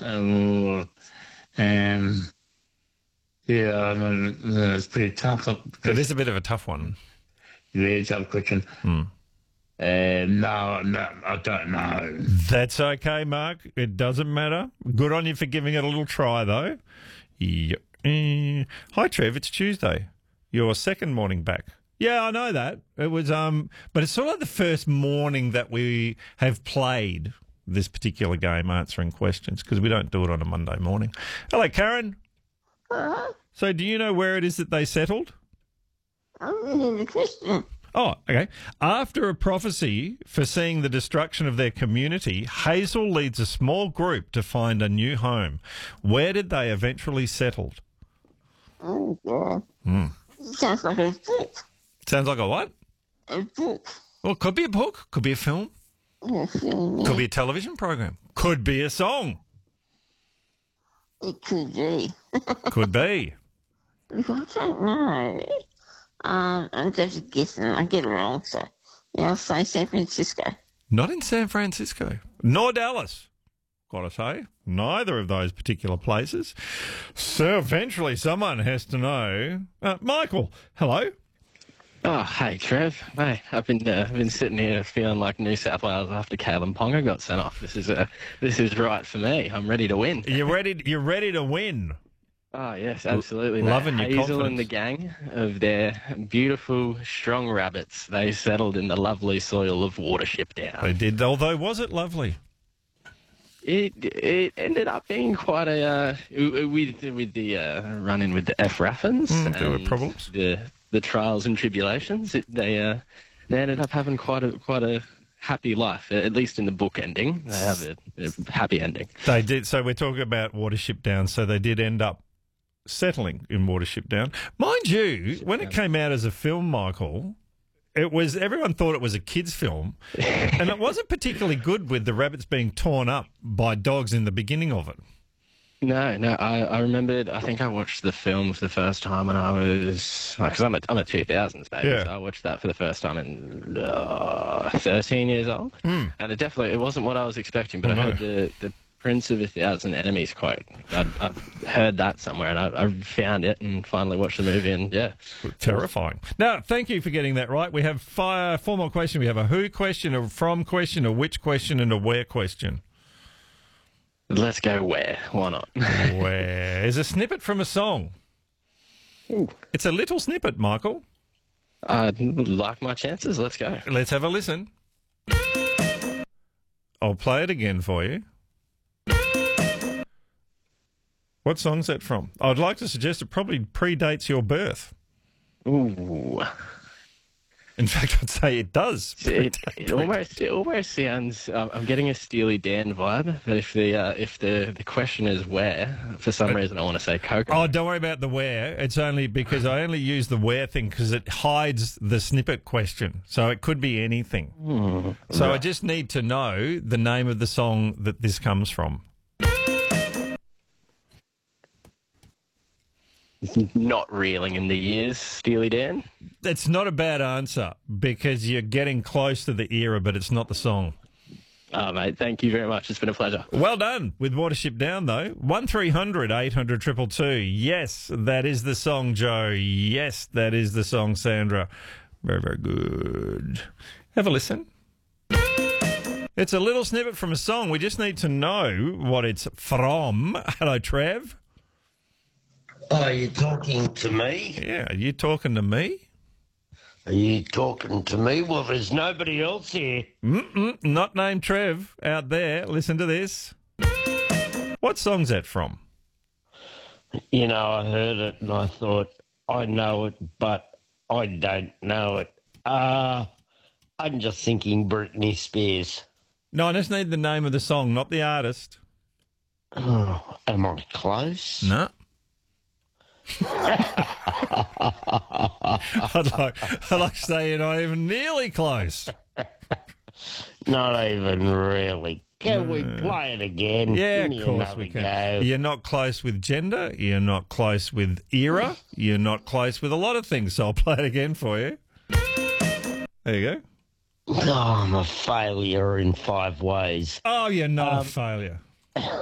Um, and yeah, I mean, it's pretty tough. It is a bit of a tough one. Very tough question. No, I don't know. That's okay, Mark. It doesn't matter. Good on you for giving it a little try, though. Yep. Hi, Trev. It's Tuesday. Your second morning back. Yeah, I know that. It was, but it's sort of like the first morning that we have played this particular game, answering questions, because we don't do it on a Monday morning. Hello, Karen. So, do you know where it is that they settled? I'm in the Christian. Oh, okay. After a prophecy foreseeing the destruction of their community, Hazel leads a small group to find a new home. Where did they eventually settle? Oh, God. Sounds like a book. Sounds like a what? A book. Well, could be a book, could be a film, A film, yeah. could be a television program, could be a song, It could be. could be. I don't know. I'm just guessing. I get it wrong, so yeah, I'll say San Francisco. Not in San Francisco, nor Dallas. Gotta say, neither of those particular places. So eventually someone has to know. Michael, hello. Oh, hey, Trev. Hey, I've been sitting here feeling like New South Wales after Kalen Ponga got sent off. This is right for me. I'm ready to win. You're ready to win. Oh, yes, absolutely. Loving your Hazel confidence. and the gang of their beautiful, strong rabbits, they settled in the lovely soil of Watership Down. They did, although was it lovely? It ended up being quite a with the run-in with the F Raffins There were and problems. the trials and tribulations. They ended up having quite a happy life, at least in the book ending. They have a happy ending. They did. So we're talking about Watership Down. So they did end up settling in Watership Down. Mind you, when it came out as a film, Michael, everyone thought it was a kids' film, and it wasn't particularly good with the rabbits being torn up by dogs in the beginning of it. No, I remembered. I think I watched the film for the first time when I was, because I'm a 2000s baby, Yeah. so I watched that for the first time in 13 years old, and it wasn't what I was expecting. But I heard the Prince of a Thousand Enemies quote. I'd heard that somewhere, and I found it and finally watched the movie, and yeah. Terrifying. Now, thank you for getting that right. We have four more questions. We have a who question, a from question, a which question, and a where question. Let's go where. Why not? Where is a snippet from a song? Ooh. It's a little snippet, Michael. I'd like my chances. Let's go. Let's have a listen. I'll play it again for you. What song's that from? I'd like to suggest it probably predates your birth. Ooh. In fact, I'd say it does. It almost sounds. I'm getting a Steely Dan vibe. But if the question is where, for some reason I want to say Coco. Oh, don't worry about the where. It's only because I only use the where thing because it hides the snippet question. So it could be anything. So I just need to know the name of the song that this comes from. Not reeling in the years, Steely Dan. It's not a bad answer because you're getting close to the era, but it's not the song. Oh, mate, thank you very much. It's been a pleasure. Well done with Watership Down, though. 1300 800 222. Yes, that is the song, Joe. Yes, that is the song, Sandra. Very, very good. Have a listen. It's a little snippet from a song. We just need to know what it's from. Hello, Trev. Oh, are you talking to me? Yeah, are you talking to me? Are you talking to me? Well, there's nobody else here. Not named Trev out there. Listen to this. What song's that from? You know, I heard it and I thought, I know it, but I don't know it. I'm just thinking Britney Spears. No, I just need the name of the song, not the artist. Oh, am I close? No. I'd like to say you're not even nearly close. Not even really. Can we play it again? Yeah, Give me of course another we can. go. You're not close with gender. You're not close with era. You're not close with a lot of things. So I'll play it again for you. There you go. Oh, I'm a failure in 5 ways. Oh, you're not a failure.